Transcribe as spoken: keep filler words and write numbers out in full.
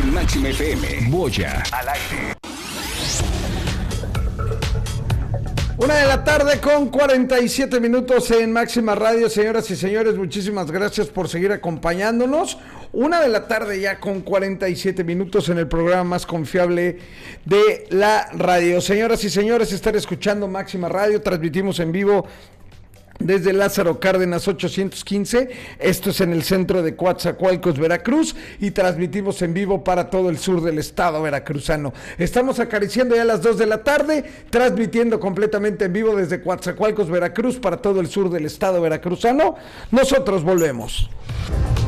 En Máxima F M, Boya al aire. Una de la tarde con cuarenta y siete minutos en Máxima Radio. Señoras y señores, muchísimas gracias por seguir acompañándonos. Una de la tarde ya con cuarenta y siete minutos en el programa más confiable de la radio. Señoras y señores, están escuchando Máxima Radio. Transmitimos en vivo desde Lázaro Cárdenas ochocientos quince, esto es en el centro de Coatzacoalcos, Veracruz, y transmitimos en vivo para todo el sur del estado veracruzano. Estamos acariciando ya las dos de la tarde, transmitiendo completamente en vivo desde Coatzacoalcos, Veracruz, para todo el sur del estado veracruzano. Nosotros volvemos.